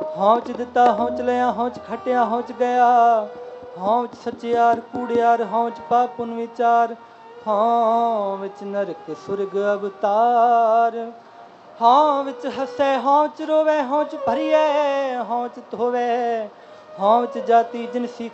ਹੌਂਚ ਦਿੱਤਾ ਹੌਂਚ ਲਿਆ ਹੌਂਚ ਖੱਟਿਆ ਹੌਂਚ ਗਿਆ। ਹੌਂਚ ਸੱਚਿਆਰ ਕੂੜਿਆਰ ਹੌਂਚ ਪਾਪ ਪੁੰਨ ਵਿਚਾਰ। ਹੌਂ ਵਿੱਚ ਨਰਕ ਸੁਰਗ ਅਵਤਾਰ। ਹੌਂ ਵਿੱਚ ਹੱਸੈ ਹੌਂਚ ਰੋਵੇ ਹੌਂਚ ਭਰੀਏ ਹੌਂਚ ਧੋਵੇ। ਹੌਂ ਵਿੱਚ ਜਾਤੀ ਜਿਨਸੀ